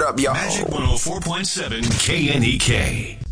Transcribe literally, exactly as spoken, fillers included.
up, y'all? Magic one oh four point seven K N E K.